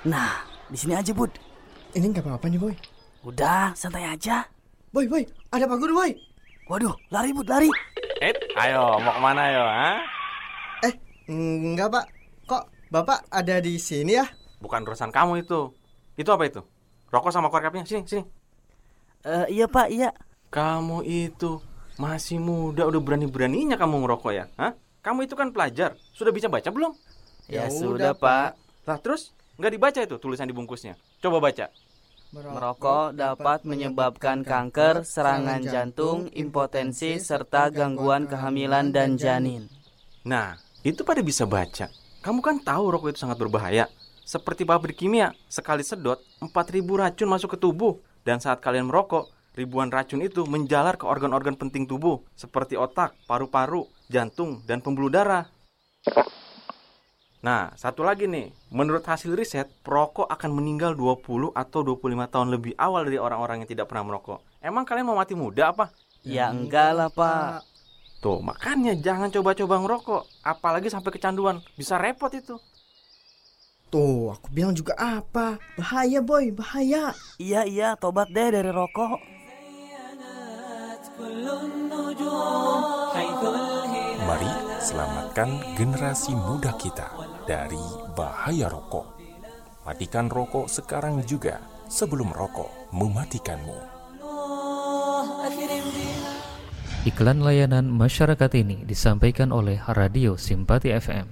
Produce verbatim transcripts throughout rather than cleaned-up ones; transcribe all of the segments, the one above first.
Nah, di sini aja, Bud. Ini nggak apa-apa nih, Boy. Udah, santai aja. Boy, Boy, ada Pak Guru, Boy. Waduh, lari, Bud, lari. Eh, ayo, mau kemana ayo, ha? Eh, enggak, Pak. Kok Bapak ada di sini ya? Bukan urusan kamu itu. Itu apa itu? Rokok sama korkapnya, sini, sini. Uh, iya, Pak, iya. Kamu itu masih muda, udah berani-beraninya kamu ngerokok ya? Hah? Kamu itu kan pelajar, sudah bisa baca belum? Ya, ya sudah, Pak. Lah terus, nggak dibaca itu tulisan di bungkusnya? Coba baca. Merokok dapat menyebabkan kanker, serangan jantung, impotensi, serta gangguan kehamilan dan janin. Nah, itu pada bisa baca. Kamu kan tahu rokok itu sangat berbahaya. Seperti pabrik kimia, sekali sedot empat ribu racun masuk ke tubuh. Dan saat kalian merokok, ribuan racun itu menjalar ke organ-organ penting tubuh, seperti otak, paru-paru, jantung, dan pembuluh darah. Nah, satu lagi nih, menurut hasil riset, perokok akan meninggal dua puluh atau dua puluh lima tahun lebih awal dari orang-orang yang tidak pernah merokok. Emang kalian mau mati muda apa? Ya enggak lah, Pak. Tuh, makanya jangan coba-coba ngerokok, apalagi sampai kecanduan, bisa repot itu. Tuh, aku bilang juga apa? Bahaya, Boy, bahaya. Iya, iya, tobat deh dari rokok. Mari selamatkan generasi muda kita dari bahaya rokok. Matikan rokok sekarang juga, sebelum rokok mematikanmu. Iklan layanan masyarakat ini disampaikan oleh Radio Simpati F M.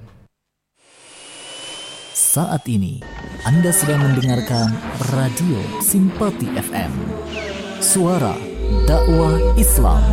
Saat ini Anda sedang mendengarkan Radio Simpati F M, suara dakwah Islam.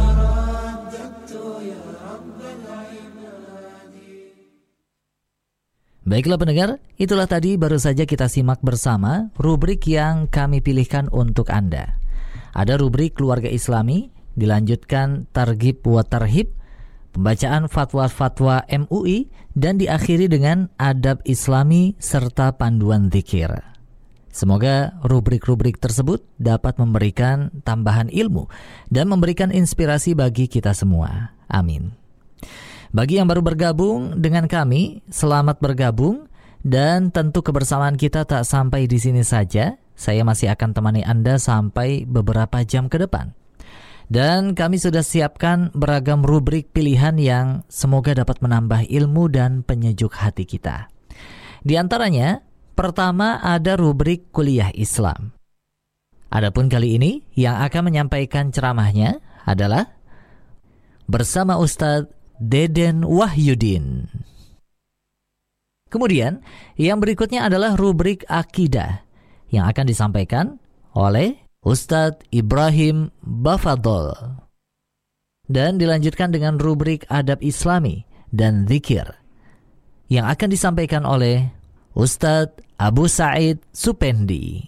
Baiklah pendengar, itulah tadi baru saja kita simak bersama rubrik yang kami pilihkan untuk Anda. Ada rubrik keluarga Islami, dilanjutkan targhib wa tarhib, pembacaan fatwa-fatwa M U I, dan diakhiri dengan adab Islami serta panduan zikir. Semoga rubrik-rubrik tersebut dapat memberikan tambahan ilmu dan memberikan inspirasi bagi kita semua. Amin. Bagi yang baru bergabung dengan kami, selamat bergabung, dan tentu kebersamaan kita tak sampai di sini saja. Saya masih akan temani Anda sampai beberapa jam ke depan. Dan kami sudah siapkan beragam rubrik pilihan yang semoga dapat menambah ilmu dan penyejuk hati kita. Di antaranya, pertama ada rubrik kuliah Islam. Adapun kali ini yang akan menyampaikan ceramahnya adalah bersama Ustadz Deden Wahyudin. Kemudian yang berikutnya adalah rubrik akidah yang akan disampaikan oleh Ustadz Ibrahim Bafadol. Dan dilanjutkan dengan rubrik adab Islami dan zikir yang akan disampaikan oleh Ustadz Abu Said Supendi.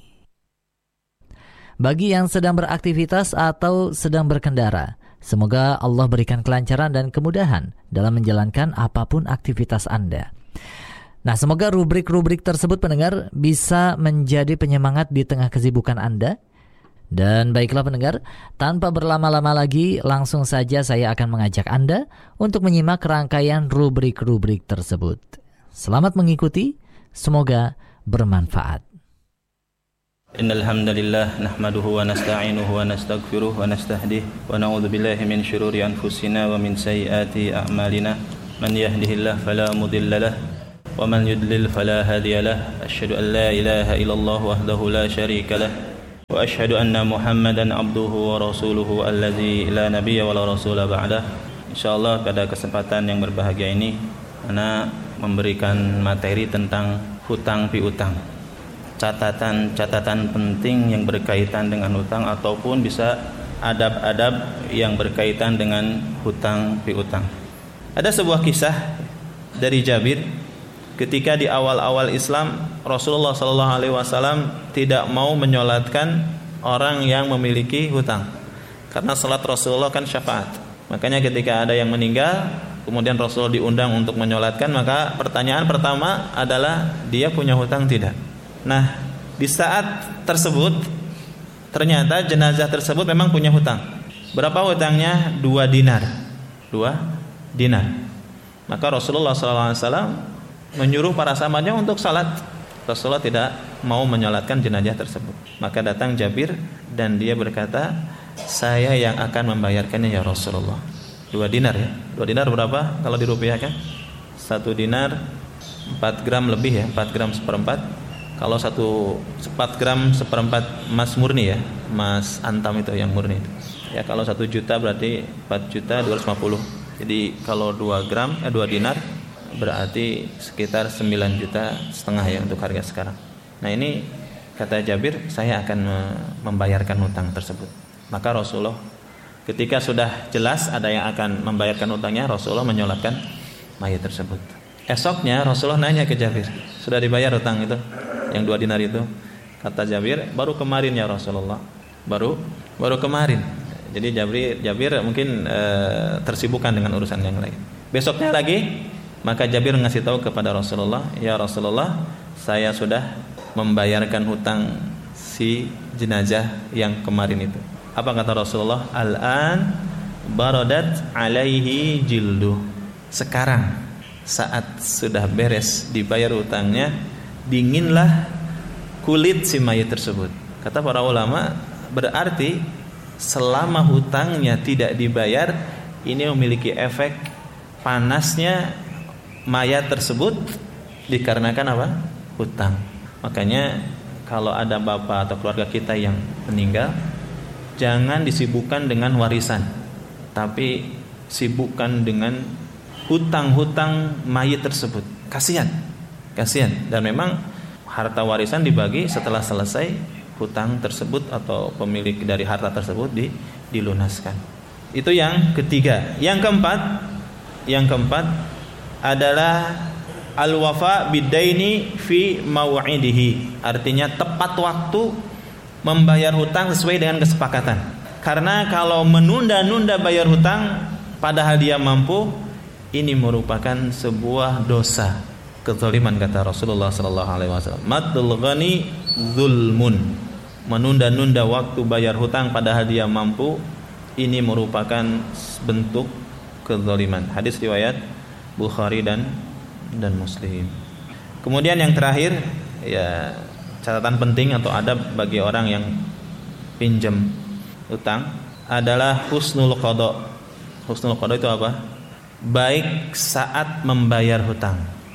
Bagi yang sedang beraktivitas atau sedang berkendara, semoga Allah berikan kelancaran dan kemudahan dalam menjalankan apapun aktivitas Anda. Nah, semoga rubrik-rubrik tersebut pendengar bisa menjadi penyemangat di tengah kesibukan Anda. Dan baiklah pendengar, tanpa berlama-lama lagi, langsung saja saya akan mengajak Anda untuk menyimak rangkaian rubrik-rubrik tersebut. Selamat mengikuti, semoga bermanfaat. Innal hamdalillah nahmaduhu wa nasta'inuhu wa nastaghfiruh wa nastahdihi wa na'udzu billahi min shururi anfusina wa min sayyiati a'malina man yahdihillahu fala mudilla lahu wa man yudlil fala hadiya lahu asyhadu an la ilaha illallah wahdahu la syarika lahu wa asyhadu anna muhammadan abduhu wa rasuluhu alladzi la nabiyya wa la rasula ba'dah. Insyaallah pada kesempatan yang berbahagia ini ana memberikan materi tentang hutang piutang. Catatan-catatan penting yang berkaitan dengan hutang ataupun bisa adab-adab yang berkaitan dengan hutang piutang. Ada sebuah kisah dari Jabir ketika di awal-awal Islam Rasulullah shallallahu alaihi wasallam tidak mau menyolatkan orang yang memiliki hutang karena salat Rasulullah kan syafaat. Makanya ketika ada yang meninggal kemudian Rasul diundang untuk menyolatkan, maka pertanyaan pertama adalah dia punya hutang tidak? Nah, di saat tersebut ternyata jenazah tersebut memang punya hutang. Berapa hutangnya? Dua dinar. Dua dinar. Maka Rasulullah shallallahu alaihi wasallam menyuruh para sahabatnya untuk salat. Rasulullah tidak mau menyolatkan jenazah tersebut. Maka datang Jabir dan dia berkata, saya yang akan membayarkannya ya Rasulullah. Dua dinar ya. Dua dinar berapa kalau dirupiahkan? Satu dinar empat gram lebih ya, empat gram seperempat. Kalau satu empat gram seperempat emas murni ya, emas antam itu yang murni itu. Ya kalau satu juta berarti empat juta dua ratus lima puluh. Jadi kalau dua gram eh dua dinar berarti sekitar sembilan juta setengah ya untuk harga sekarang. Nah ini kata Jabir, saya akan membayarkan hutang tersebut. Maka Rasulullah ketika sudah jelas ada yang akan membayarkan hutangnya, Rasulullah menyolatkan mayit tersebut. Esoknya Rasulullah nanya ke Jabir, sudah dibayar hutang itu yang dua dinar itu? Kata Jabir, baru kemarin ya Rasulullah. Baru baru kemarin. Jadi Jabir Jabir mungkin e, tersibukkan dengan urusan yang lain. Besoknya lagi, maka Jabir ngasih tahu kepada Rasulullah, ya Rasulullah, saya sudah membayarkan hutang si jenazah yang kemarin itu. Apa kata Rasulullah? Al-an baradat alaihi jildu. Sekarang saat sudah beres dibayar hutangnya, dinginlah kulit si mayit tersebut. Kata para ulama, berarti selama hutangnya tidak dibayar, ini memiliki efek panasnya mayat tersebut dikarenakan apa? Hutang. Makanya kalau ada bapak atau keluarga kita yang meninggal, jangan disibukkan dengan warisan, tapi sibukkan dengan hutang-hutang mayit tersebut. Kasihan, kasihan. Dan memang harta warisan dibagi setelah selesai hutang tersebut atau pemilik dari harta tersebut di, dilunaskan. Itu yang ketiga. Yang keempat, yang keempat adalah al-wafa bidaini fi mau'idihi. Artinya tepat waktu membayar hutang sesuai dengan kesepakatan. Karena kalau menunda-nunda bayar hutang padahal dia mampu, ini merupakan sebuah dosa, kezaliman kata Rasulullah sallallahu alaihi wasallam. Matul ghani zulmun. Menunda-nunda waktu bayar hutang padahal dia mampu, ini merupakan bentuk kezaliman. Hadis riwayat Bukhari dan dan Muslim. Kemudian yang terakhir, ya catatan penting atau adab bagi orang yang pinjam hutang adalah husnul qada. Husnul qada itu apa? Baik saat membayar hutang.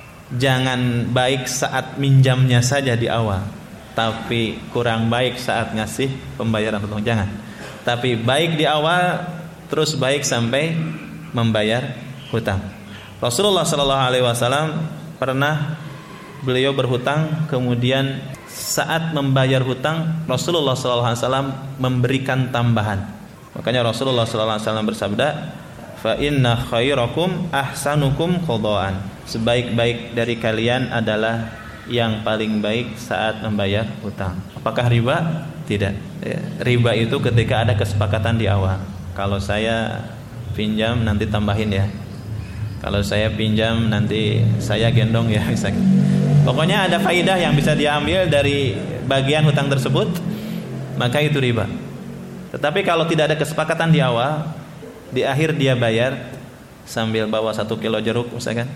Jangan baik saat minjamnya saja di awal, tapi kurang baik saat ngasih pembayaran hutang. Jangan. Tapi baik di awal, terus baik sampai membayar hutang. Rasulullah sallallahu alaihi wasallam pernah beliau berhutang, kemudian saat membayar hutang Rasulullah sallallahu alaihi wasallam memberikan tambahan. Makanya Rasulullah sallallahu alaihi wasallam bersabda, fa inna khairakum ahsanukum qadaan. Sebaik-baik dari kalian adalah yang paling baik saat membayar hutang. Apakah riba? Tidak. Ya, riba itu ketika ada kesepakatan di awal. Kalau saya pinjam nanti tambahin ya. Kalau saya pinjam nanti saya gendong ya misalnya. Pokoknya ada faidah yang bisa diambil dari bagian hutang tersebut, maka itu riba. Tetapi kalau tidak ada kesepakatan di awal, di akhir dia bayar sambil bawa satu kilo jeruk misalkan,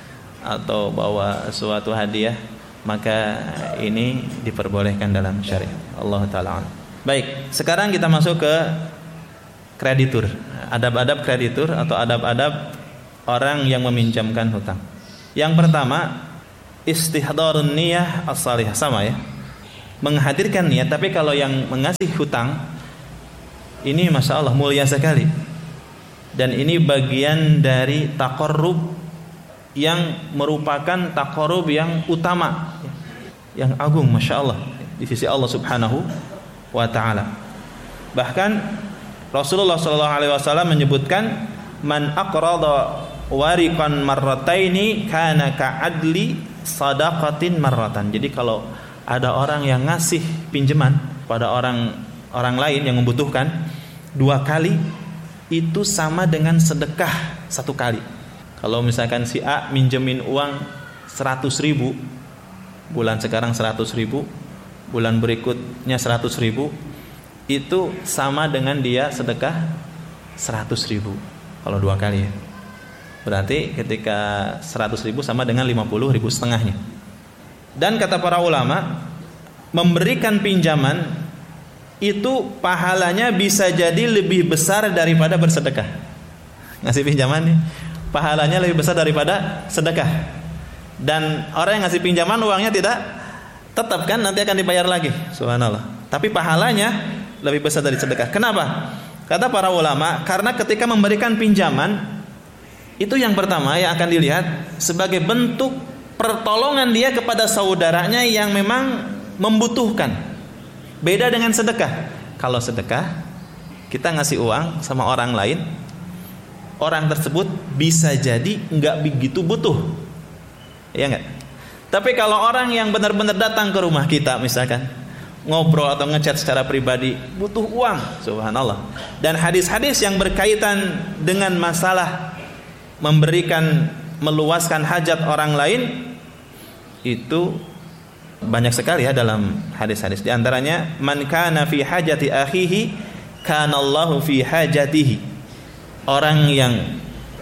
atau bawa suatu hadiah, maka ini diperbolehkan dalam syariat. Allah Ta'ala. Baik, sekarang kita masuk ke kreditur. Adab-adab kreditur atau adab-adab orang yang meminjamkan hutang. Yang pertama, istihdharun niyah as-salihah, sama ya. Menghadirkan niat, tapi kalau yang mengasih hutang ini Masya Allah mulia sekali. Dan ini bagian dari taqarrub yang merupakan taqarrub yang utama, yang agung Masya Allah di sisi Allah Subhanahu wa ta'ala. Bahkan Rasulullah shallallahu alaihi wasallam menyebutkan, man aqrada wariqan marrataini kana ka'adli sadaqatin marratan. Jadi kalau ada orang yang ngasih pinjaman pada orang orang lain yang membutuhkan dua kali, itu sama dengan sedekah satu kali. Kalau misalkan si A minjemin uang seratus ribu, bulan sekarang seratus ribu, bulan berikutnya seratus ribu, itu sama dengan dia sedekah seratus ribu kalau dua kali ya. Berarti ketika seratus ribu sama dengan lima puluh ribu setengahnya. Dan kata para ulama, memberikan pinjaman itu pahalanya bisa jadi lebih besar daripada bersedekah. Ngasih pinjaman nih, pahalanya lebih besar daripada sedekah. Dan orang yang ngasih pinjaman uangnya tidak tetap kan, nanti akan dibayar lagi. Subhanallah. Tapi pahalanya lebih besar dari sedekah. Kenapa? Kata para ulama, karena ketika memberikan pinjaman itu yang pertama yang akan dilihat sebagai bentuk pertolongan dia kepada saudaranya yang memang membutuhkan. Beda dengan sedekah. Kalau sedekah, kita ngasih uang sama orang lain, orang tersebut bisa jadi nggak begitu butuh, ya nggak? Tapi kalau orang yang benar-benar datang ke rumah kita, misalkan ngobrol atau ngechat secara pribadi, butuh uang, subhanallah. Dan hadis-hadis yang berkaitan dengan masalah memberikan, meluaskan hajat orang lain itu banyak sekali ya dalam hadis-hadis. Di antaranya, man kana fi hajati akhihi kana Allahu fi hajatihi. Orang yang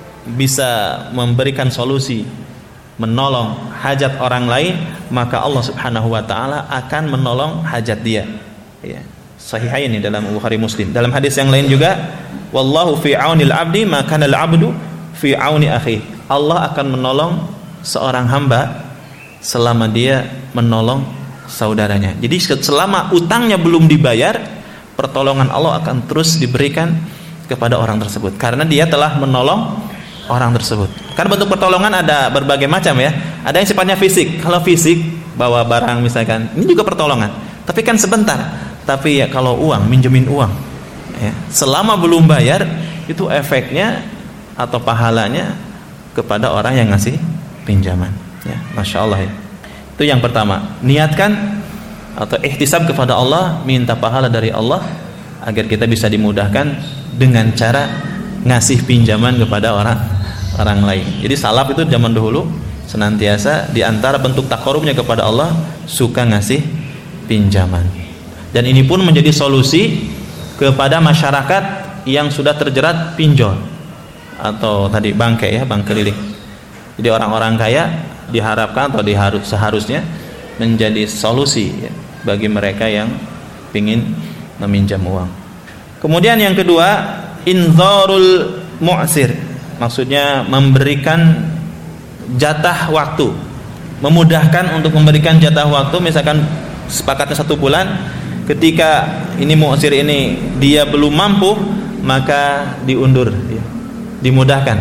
bisa memberikan solusi, menolong hajat orang lain, maka Allah Subhanahu wa taala akan menolong hajat dia. Ya. Sahihain dalam Bukhari Muslim. Dalam hadis yang lain juga, wallahu fi aunil abdi ma kana al abdu fi auni akhi. Allah akan menolong seorang hamba selama dia menolong saudaranya. Jadi selama utangnya belum dibayar, pertolongan Allah akan terus diberikan kepada orang tersebut karena dia telah menolong orang tersebut. Karena bentuk pertolongan ada berbagai macam ya. Ada yang sifatnya fisik. Kalau fisik, bawa barang misalkan, ini juga pertolongan. Tapi kan sebentar. Tapi ya kalau uang, minjemin uang, ya, selama belum bayar, itu efeknya atau pahalanya kepada orang yang ngasih pinjaman. Ya, Masya Allah ya. Itu yang pertama. Niatkan atau ihtisab kepada Allah, minta pahala dari Allah agar kita bisa dimudahkan dengan cara ngasih pinjaman kepada orang orang lain. Jadi salaf itu zaman dahulu senantiasa di antara bentuk taqarrubnya kepada Allah suka ngasih pinjaman. Dan ini pun menjadi solusi kepada masyarakat yang sudah terjerat pinjol atau tadi bangke ya, bank keliling. Jadi orang-orang kaya diharapkan atau diharus seharusnya menjadi solusi ya, bagi mereka yang ingin meminjam uang. Kemudian yang kedua, inzarul mu'sir, maksudnya memberikan jatah waktu, memudahkan untuk memberikan jatah waktu. Misalkan sepakatnya satu bulan, ketika ini mu'sir ini dia belum mampu, maka diundur ya, dimudahkan,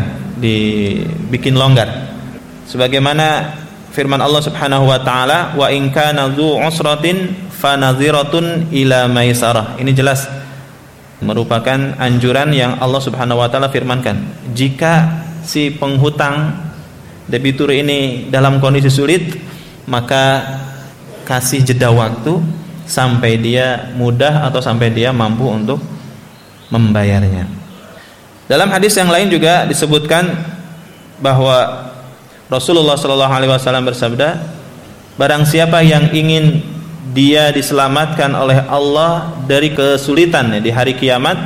dibikin longgar. Sebagaimana firman Allah Subhanahu wa taala, wa in kana dzu usratin fanadhiratun ila maisarah. Ini jelas merupakan anjuran yang Allah Subhanahu wa taala firmankan. Jika si penghutang debitur ini dalam kondisi sulit, maka kasih jeda waktu sampai dia mudah atau sampai dia mampu untuk membayarnya. Dalam hadis yang lain juga disebutkan bahwa Rasulullah shallallahu alaihi wasallam bersabda, barang siapa yang ingin dia diselamatkan oleh Allah dari kesulitan di hari kiamat,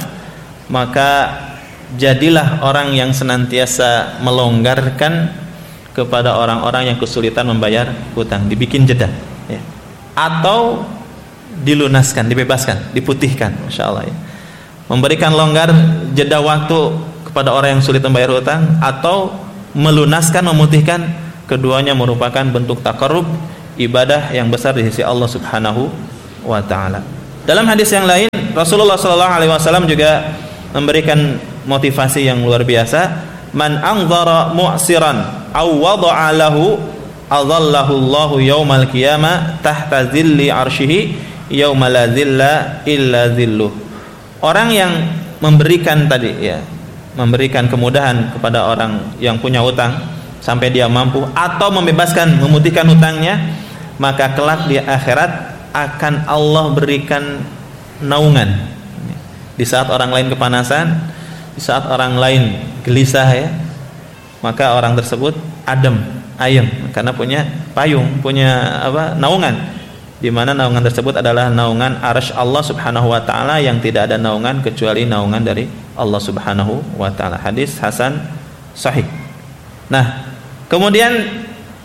maka jadilah orang yang senantiasa melonggarkan kepada orang-orang yang kesulitan membayar hutang, dibikin jeda ya. Atau dilunaskan, dibebaskan, diputihkan, Masya Allah ya. Memberikan longgar jeda waktu kepada orang yang sulit membayar hutang atau melunaskan, memutihkan, keduanya merupakan bentuk taqarrub, ibadah yang besar di sisi Allah Subhanahu wa taala. Dalam hadis yang lain, Rasulullah sallallahu alaihi wasallam juga memberikan motivasi yang luar biasa, man anzara mu'siran aw wada'a lahu adallahu Allahu yaumal qiyamah tahta zilli arsyihi yauma la zilla illa zilluh. Orang yang memberikan tadi ya, memberikan kemudahan kepada orang yang punya hutang sampai dia mampu, atau membebaskan, memutihkan hutangnya, maka kelak di akhirat akan Allah berikan naungan. Di saat orang lain kepanasan, di saat orang lain gelisah ya, maka orang tersebut adem, ayem karena punya payung, punya apa? Naungan. Di mana naungan tersebut adalah naungan arsy Allah Subhanahu wa taala yang tidak ada naungan kecuali naungan dari Allah Subhanahu wa taala. Hadis hasan sahih. Nah, kemudian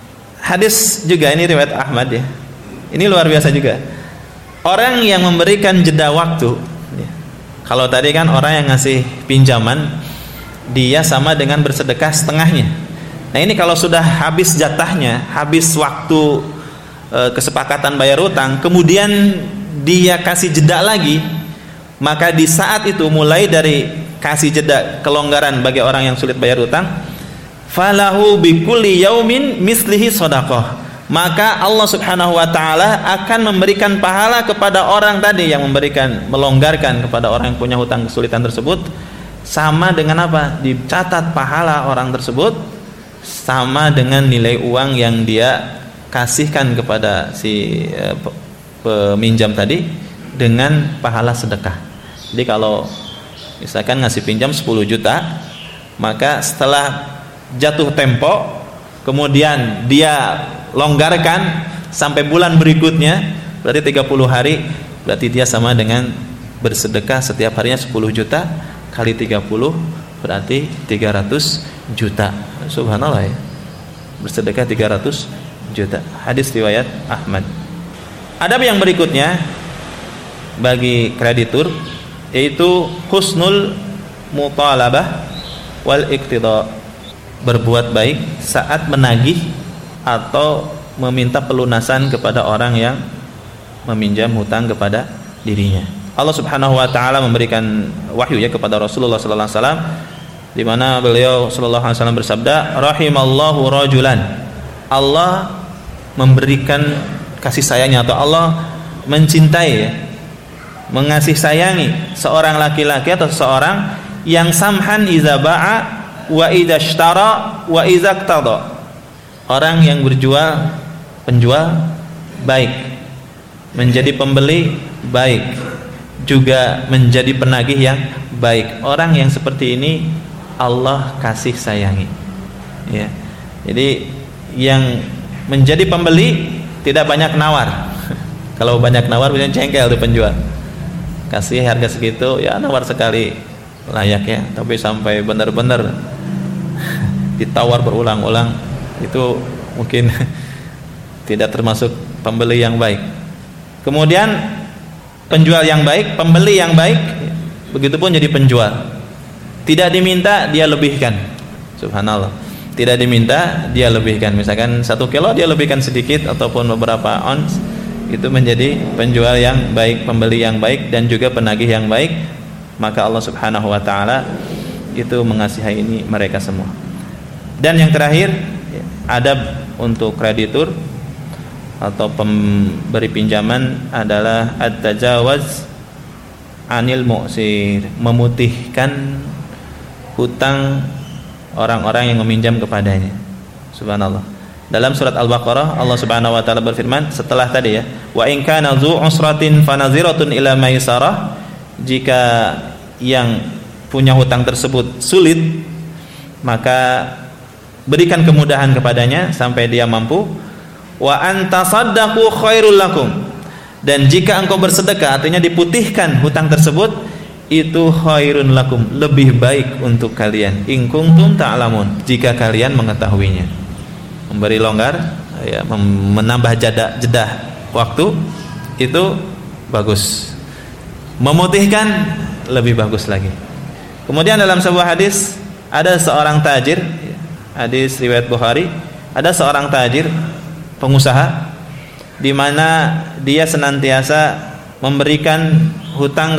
hadis juga ini riwayat Ahmad ya. Ini luar biasa juga. Orang yang memberikan jeda waktu ya. Kalau tadi kan orang yang ngasih pinjaman dia sama dengan bersedekah setengahnya. Nah ini kalau sudah habis jatahnya, habis waktu e, kesepakatan bayar utang, kemudian dia kasih jeda lagi, maka di saat itu mulai dari kasih jeda kelonggaran bagi orang yang sulit bayar utang, falahu bikulli yaumin mislihi shadaqah, maka Allah Subhanahu wa taala akan memberikan pahala kepada orang tadi yang memberikan melonggarkan kepada orang yang punya hutang kesulitan tersebut, sama dengan apa? Dicatat pahala orang tersebut sama dengan nilai uang yang dia kasihkan kepada si eh, peminjam tadi dengan pahala sedekah. Jadi kalau misalkan ngasih pinjam sepuluh juta, maka setelah jatuh tempo kemudian dia longgarkan sampai bulan berikutnya, berarti tiga puluh hari, berarti dia sama dengan bersedekah setiap harinya sepuluh juta kali tiga puluh, berarti tiga ratus juta. Subhanallah ya, bersedekah tiga ratus juta. Hadis riwayat Ahmad. Adab yang berikutnya bagi kreditur yaitu husnul mutalabah wal iqtida, berbuat baik saat menagih atau meminta pelunasan kepada orang yang meminjam hutang kepada dirinya. Allah Subhanahu wa taala memberikan wahyu ya kepada Rasulullah sallallahu alaihi wasallam, di mana beliau sallallahu alaihi wasallam bersabda, rahimallahu rajulan, Allah memberikan kasih sayangnya atau Allah mencintai ya, mengasih sayangi seorang laki-laki atau seorang yang samhan iza ba'a wa idza ishtara wa idza iqtada, orang yang berjual, penjual baik, menjadi pembeli baik, juga menjadi penagih yang baik. Orang yang seperti ini Allah kasih sayangi ya. Jadi yang menjadi pembeli tidak banyak nawar. Kalau banyak nawar biasanya cengkel tuh penjual, kasih harga segitu ya nawar sekali layak ya, tapi sampai benar-benar ditawar berulang-ulang, itu mungkin tidak termasuk pembeli yang baik. Kemudian penjual yang baik, pembeli yang baik, begitupun jadi penjual, tidak diminta dia lebihkan. Subhanallah, tidak diminta dia lebihkan. Misalkan satu kilo dia lebihkan sedikit ataupun beberapa ons, itu menjadi penjual yang baik, pembeli yang baik, dan juga penagih yang baik. Maka Allah Subhanahu wa taala itu mengasihi ini mereka semua. Dan yang terakhir, adab untuk kreditur atau pemberi pinjaman adalah at-tajawuz anil mu'sir, memutihkan hutang orang-orang yang meminjam kepadanya. Subhanallah. Dalam surat Al-Baqarah Allah Subhanahu wa taala berfirman setelah tadi ya, wa in kana dzu usratin fanaziratun ila maisarah, jika yang punya hutang tersebut sulit maka berikan kemudahan kepadanya sampai dia mampu. Wa antasaddaqu khairul lakum, dan jika engkau bersedekah, artinya diputihkan hutang tersebut, itu khairun lakum, lebih baik untuk kalian, in kuntum ta'lamun, jika kalian mengetahuinya. Memberi longgar ya, menambah jeda jeda waktu itu bagus, memutihkan lebih bagus lagi. Kemudian dalam sebuah hadis ada seorang tajir, hadis riwayat Bukhari, ada seorang tajir pengusaha di mana dia senantiasa memberikan hutang